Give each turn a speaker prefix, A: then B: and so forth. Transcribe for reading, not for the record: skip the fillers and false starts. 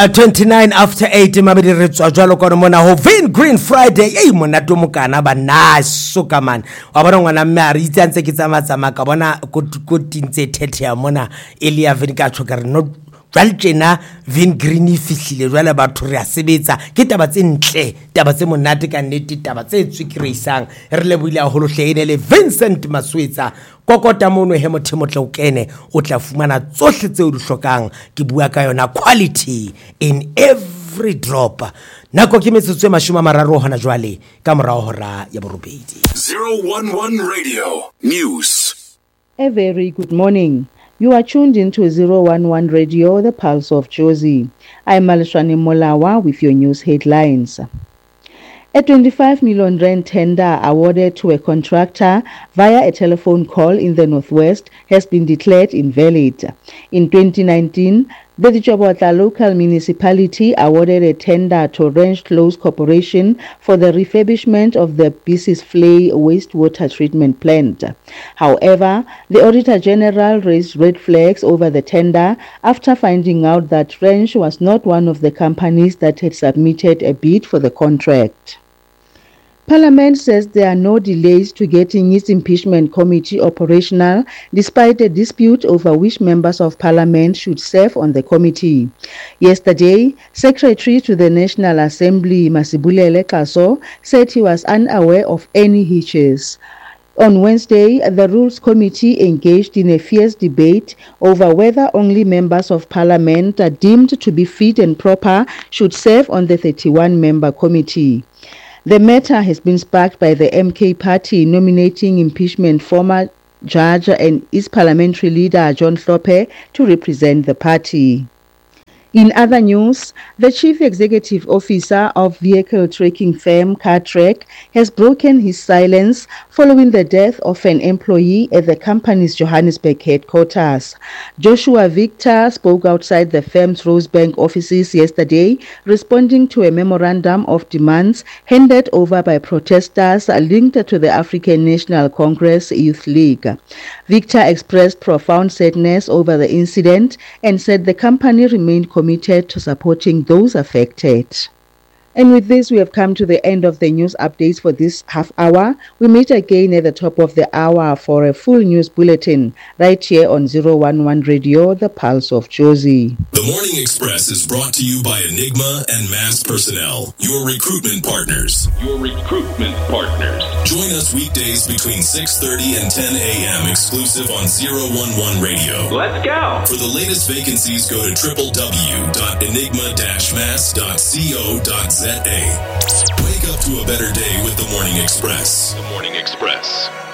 A: 29 after 8 mabedi re tswa jwalo ka mona ho Vin Green Friday monato mokana ba nice soka man wa bona ngwana mme a re itse ntse ke tsamatsama ka bona go tintse thethe ya mona Elia Vin ka tsho ka re no jwaltjena Vin Green fihlile jwale batho re a sebetsa ke taba tse ntle taba tse monate ka nnete taba tse tswikreisang re le buile a holohle ene le Vincent Maswetsa kokota mono he motho motle o kene o tla fumana tsohle tse o di hlokang ke bua ka yona quality in every drop nako ke metsotso e 30 hona jwale ka morao hora ya borobedi
B: 011 Radio News.
C: A very good morning. You are tuned into 011 Radio, the Pulse of Jozi. I'm Malishani Molawa with your news headlines. A 25 million rand tender awarded to a contractor via a telephone call in the Northwest has been declared invalid. In 2019, the Ditjobotla local municipality awarded a tender to Range Close Corporation for the refurbishment of the Bissis Flay wastewater treatment plant. However, the Auditor General raised red flags over the tender after finding out that Range was not one of the companies that had submitted a bid for the contract. Parliament says there are no delays to getting its impeachment committee operational despite a dispute over which members of parliament should serve on the committee. Yesterday, Secretary to the National Assembly Masibulele Kaso said he was unaware of any hitches. On Wednesday, the Rules Committee engaged in a fierce debate over whether only members of parliament deemed to be fit and proper should serve on the 31-member committee. The matter has been sparked by the MK party nominating impeachment former judge and its parliamentary leader John Hlophe to represent the party. In other news, the Chief Executive Officer of vehicle tracking firm CarTrack has broken his silence following the death of an employee at the company's Johannesburg headquarters. Joshua Victor spoke outside the firm's Rosebank offices yesterday, responding to a memorandum of demands handed over by protesters linked to the African National Congress Youth League. Victor expressed profound sadness over the incident and said the company remained committed to supporting those affected. And with this, we have come to the end of the news updates for this half hour. We meet again at the top of the hour for a full news bulletin right here on 011 Radio, the Pulse of Jozi.
B: The Morning Express is brought to you by Enigma and Mass Personnel, your recruitment partners. Join us weekdays between 6:30 and 10 a.m. exclusive on 011 Radio.
D: Let's go!
B: For the latest vacancies, go to www.enigma-mass.co.za. Wake up to a better day with The Morning Express.